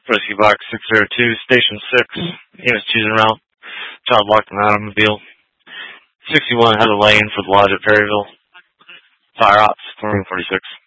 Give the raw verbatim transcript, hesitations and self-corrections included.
Rescue Box six zero two, Station six, units choosing route, child locked in the automobile. sixty-one Heather Lane for the lodge at Perryville. Fire Ops, four forty-six.